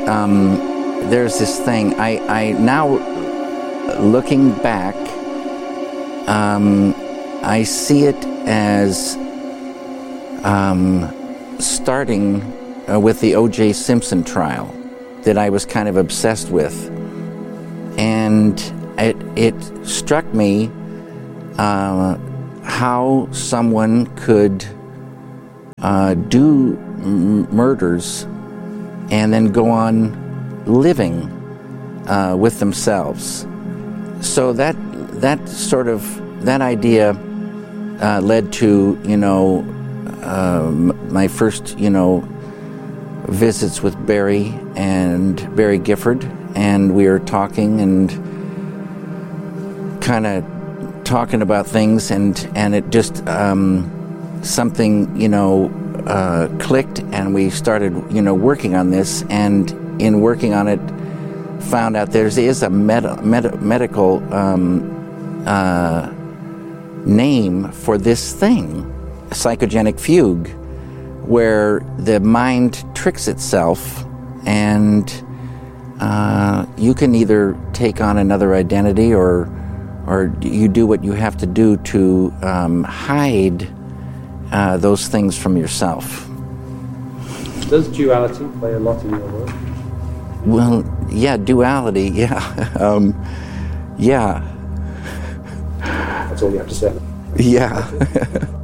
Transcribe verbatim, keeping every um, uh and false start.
um, there's this thing. I, I now, looking back, um, I see it as um, starting uh, with the O J Simpson trial that I was kind of obsessed with. And it, it struck me uh, how someone could uh, do m- murders and then go on living uh, with themselves. So that that sort of that idea uh, led to you know uh, m- my first you know visits with Barry and Barry Gifford, and we were talking and kind of talking about things, and and it just um, something you know uh, clicked, and we started you know working on this, and in working on it, found out there is a med- med- medical um, uh, name for this thing, psychogenic fugue, where the mind tricks itself, and uh, you can either take on another identity, or or you do what you have to do to um, hide uh, those things from yourself. Does duality play a lot in your work? Well, yeah, duality, yeah. um, yeah. That's all you have to say. Yeah.